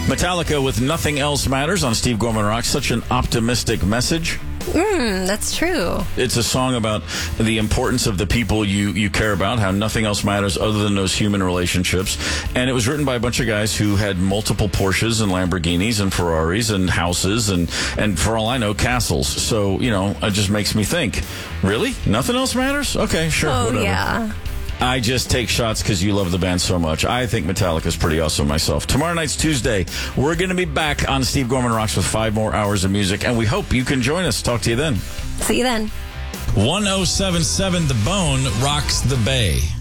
Metallica with Nothing Else Matters on Steve Gorman Rocks. Such an optimistic message. That's true. It's a song about the importance of the people you care about, how nothing else matters other than those human relationships. And it was written by a bunch of guys who had multiple Porsches and Lamborghinis and Ferraris and houses and for all I know, castles. So, it just makes me think, really? Nothing else matters? Okay, sure, whatever. Yeah. I just take shots because you love the band so much. I think Metallica's pretty awesome myself. Tomorrow night's Tuesday. We're going to be back on Steve Gorman Rocks with 5 more hours of music, and we hope you can join us. Talk to you then. See you then. 1077 The Bone rocks the Bay.